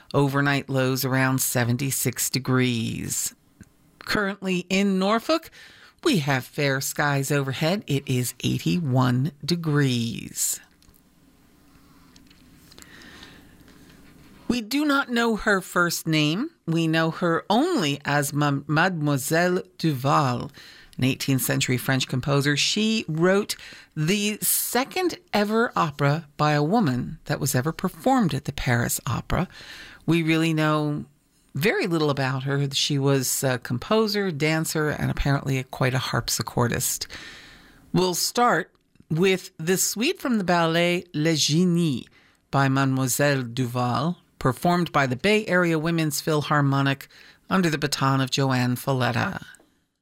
Overnight lows around 76 degrees. Currently in Norfolk, we have fair skies overhead. It is 81 degrees. We do not know her first name. We know her only as Mademoiselle Duval, an 18th century French composer. She wrote the second ever opera by a woman that was ever performed at the Paris Opera. We really know very little about her. She was a composer, dancer, and apparently quite a harpsichordist. We'll start with the suite from the ballet Le Génie by Mademoiselle Duval, performed by the Bay Area Women's Philharmonic under the baton of Joanne Falletta.